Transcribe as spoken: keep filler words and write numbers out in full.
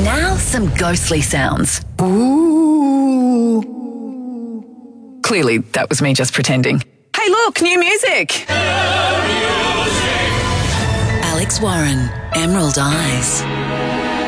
Now some ghostly sounds. Ooh. Clearly, that was me just pretending. Hey, look, new music. Alex Warren, Emerald Eyes.